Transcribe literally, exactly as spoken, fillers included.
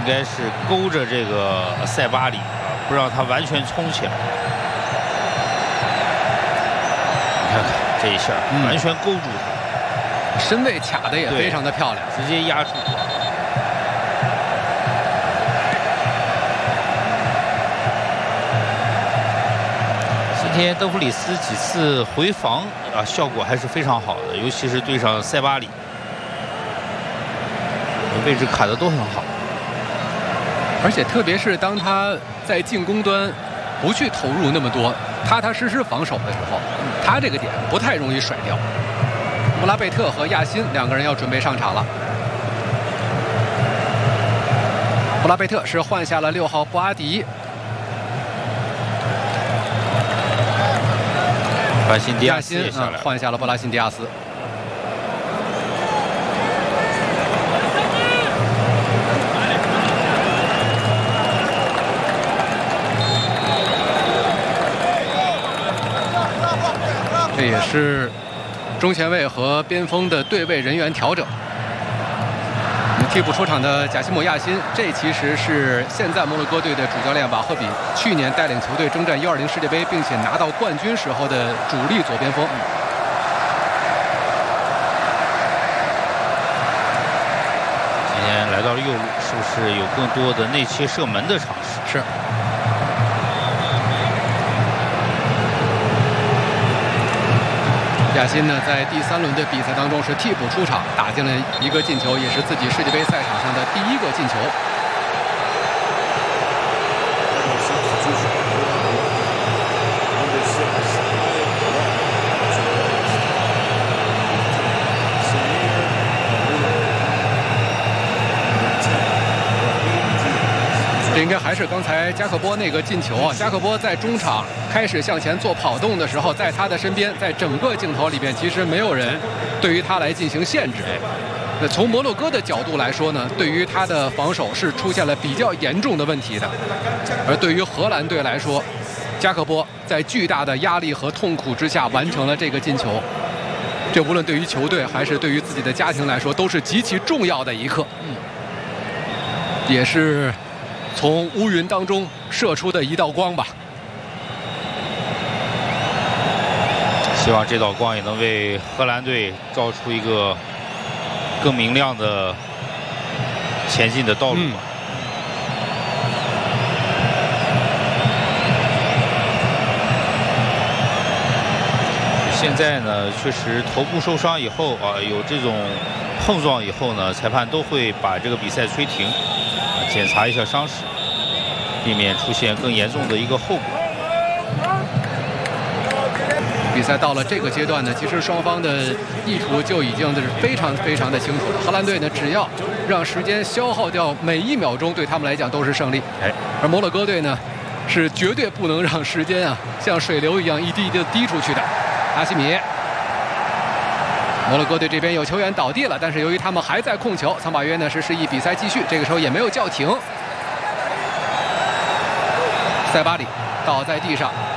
应该是勾着这个塞巴里啊，不让他完全冲起来。你看看这一下， 嗯、 完全勾住他， 身位卡的也非常的漂亮， 直接压住。今天德弗里斯几次回防啊，效果还是非常好的，尤其是对上塞巴里，位置卡的都很好。 而且特别是当他在进攻端不去投入那么多，踏踏实实防守的时候，他这个点不太容易甩掉。穆拉贝特和亚辛两个人要准备上场了。穆拉贝特是换下了六号布阿迪。 巴辛迪亚斯也下来、 嗯、换下了布拉辛迪亚斯。这也是中前卫和边锋的对位人员调整。替补出场的贾西姆·亚辛，这其实是现在摩洛哥队的主教练瓦赫比去年带领球队征战 U 二零 世界杯并且拿到冠军时候的主力左边锋。 今天来到了右路，是不是有更多的内切射门的尝试？ 是。亚辛呢，在第三轮的比赛当中是替补出场，打进了一个进球，也是自己世界杯赛场上的第一个进球。这应该还是刚才加克波那个进球啊！加克波在中场开始向前做跑动的时候，在他的身边，在整个镜头里边，其实没有人对于他来进行限制。那从摩洛哥的角度来说呢，对于他的防守是出现了比较严重的问题的。而对于荷兰队来说，加克波在巨大的压力和痛苦之下完成了这个进球，这无论对于球队还是对于自己的家庭来说，都是极其重要的一刻。嗯，也是从乌云当中射出的一道光吧。 希望这道光也能为荷兰队照出一个更明亮的前进的道路吧。嗯、现在呢，确实头部受伤以后啊，有这种碰撞以后呢，裁判都会把这个比赛吹停，啊，检查一下伤势，避免出现更严重的一个后果。 比赛到了这个阶段呢，其实双方的意图就已经是非常非常的清楚了。荷兰队呢，只要让时间消耗掉每一秒钟，对他们来讲都是胜利。 哎， 而摩洛哥队呢，是绝对不能让时间啊像水流一样一滴一滴的滴出去的。阿西米，摩洛哥队这边有球员倒地了，但是由于他们还在控球，桑巴约呢是示意比赛继续，这个时候也没有叫停。塞巴里倒在地上。